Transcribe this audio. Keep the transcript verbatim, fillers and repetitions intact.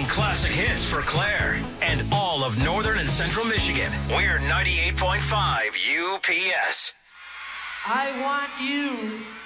classic hits for Claire and all of northern and central Michigan. We're ninety-eight point five U P S. I want you